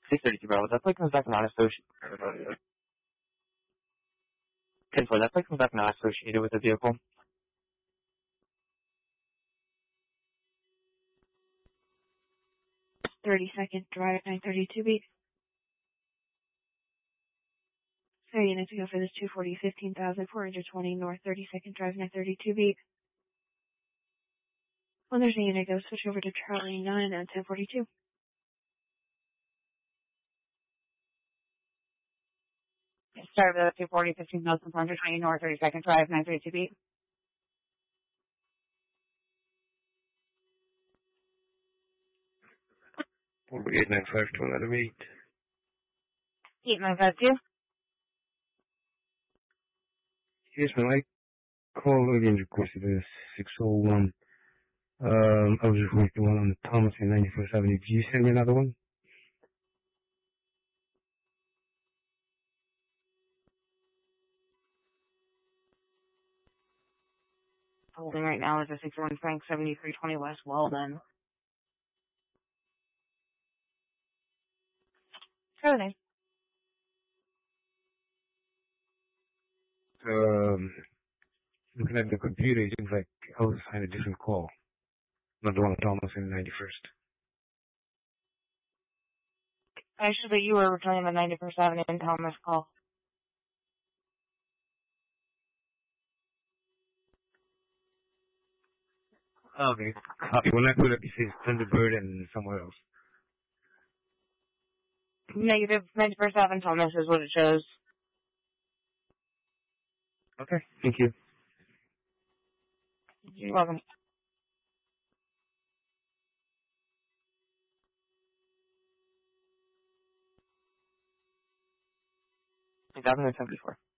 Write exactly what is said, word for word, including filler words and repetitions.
six thirty-two, Bravo. That plate comes back not associated. ten four, that plate comes back not associated with the vehicle. thirty-second Drive, nine thirty-two beat. So units to go for this two forty, fifteen thousand four hundred twenty North thirty-second Drive, nine thirty-two beat. When there's a unit, go switch over to Charlie nine on ten forty-two. Start of two forty, fifteen thousand four hundred twenty North thirty-second Drive, nine thirty-two beat. eight nine five two, let him eat. eight nine five two. Yes, man, I called earlier and requested a six oh one. Um, I was just working one on Thomas and ninety-first Avenue. Can you send me another one? Holding right now is a six one Frank, seventy-three twenty West Walden. Charlie. Um, looking at the computer, it looks like I was assigned a different call. Not the one on Thomas and ninety-first. Actually, you were returning the ninety-first Avenue and Thomas call. Okay. Copy. When I put up, it says Thunderbird and somewhere else. Negative ninety-first Avenue Thomas is what it shows. Okay. Thank you. You're welcome. two thousand seventy-four.